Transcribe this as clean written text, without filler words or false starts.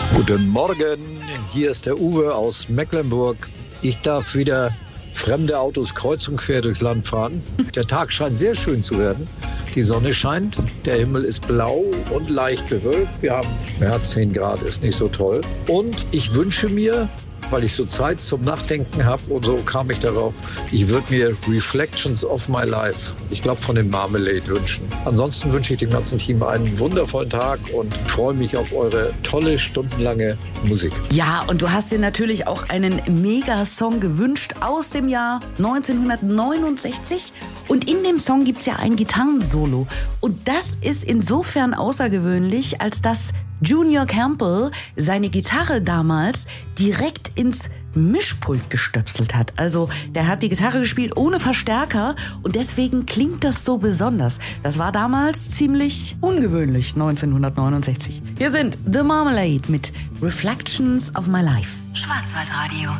Guten Morgen, hier ist der Uwe aus Mecklenburg. Ich darf wieder fremde Autos kreuz und quer durchs Land fahren. Der Tag scheint sehr schön zu werden. Die Sonne scheint, der Himmel ist blau und leicht bewölkt. Wir haben 10 Grad, ist nicht so toll. Und ich wünsche mir, weil ich so Zeit zum Nachdenken habe und so kam ich darauf, ich würde mir Reflections of My Life, ich glaube von den Marmalade wünschen. Ansonsten wünsche ich dem ganzen Team einen wundervollen Tag und freue mich auf eure tolle, stundenlange Musik. Ja, und du hast dir natürlich auch einen Mega-Song gewünscht aus dem Jahr 1969. Und in dem Song gibt es ja ein Gitarrensolo. Und das ist insofern außergewöhnlich, als dass Junior Campbell seine Gitarre damals direkt ins Mischpult gestöpselt hat. Also der hat die Gitarre gespielt ohne Verstärker und deswegen klingt das so besonders. Das war damals ziemlich ungewöhnlich, 1969. Hier sind The Marmalade mit Reflections of My Life. Schwarzwaldradio.